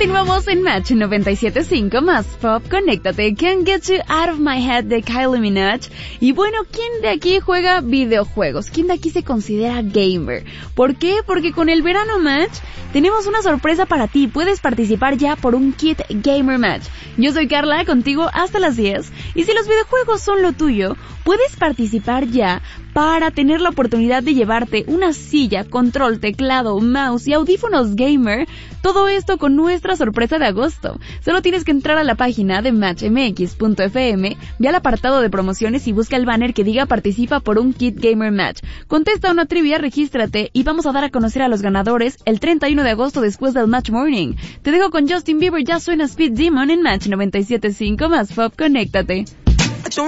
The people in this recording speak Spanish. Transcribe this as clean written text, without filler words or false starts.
Continuamos en Match 97.5 más Pop. Conéctate. Can't Get You Out of My Head de Kylie Minogue. Y bueno, ¿quién de aquí juega videojuegos? ¿Quién de aquí se considera gamer? ¿Por qué? Porque con el verano Match tenemos una sorpresa para ti. Puedes participar ya por un kit Gamer Match. Yo soy Carla, contigo hasta las 10. Y si los videojuegos son lo tuyo, puedes participar ya para tener la oportunidad de llevarte una silla, control, teclado, mouse y audífonos gamer. Todo esto con nuestra sorpresa de agosto. Solo tienes que entrar a la página de matchmx.fm, ve al apartado de promociones y busca el banner que diga participa por un kit Gamer Match. Contesta una trivia, regístrate y vamos a dar a conocer a los ganadores el 31 de agosto después del Match Morning. Te dejo con Justin Bieber, ya suena Speed Demon en Match 97.5 más Pop. Conéctate.